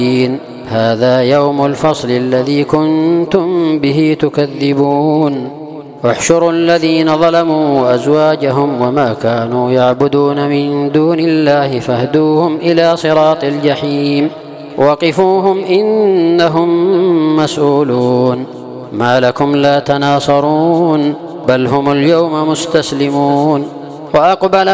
هذا يوم الفصل الذي كنتم به تكذبون احشروا الذين ظلموا وأزواجهم وما كانوا يعبدون من دون الله فاهدوهم إلى صراط الجحيم وقفوهم إنهم مسؤولون ما لكم لا تناصرون بل هم اليوم مستسلمون وأقبل